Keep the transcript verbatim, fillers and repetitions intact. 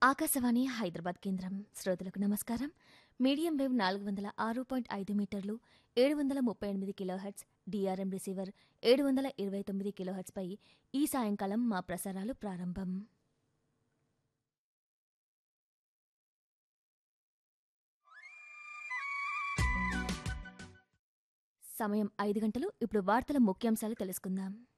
ఆకాశవాణి హైదరాబాద్ కేంద్రం శ్రోతలకు నమస్కారం. మీడియం వేవ్ నాలుగు వందల ఆరు పాయింట్ ఐదు మీటర్లు ఏడు వందల ముప్పై ఎనిమిది కిలోహెర్ట్జ్, డిఆర్ఎం రిసీవర్ ఏడు వందల ఇరవై తొమ్మిది కిలోహెర్ట్జ్పై ఈ సాయంకాలం మా ప్రసారాలు ప్రారంభం. సమయం ఐదు గంటలు. ఇప్పుడు వార్తల ముఖ్యాంశాలు తెలుసుకుందాం.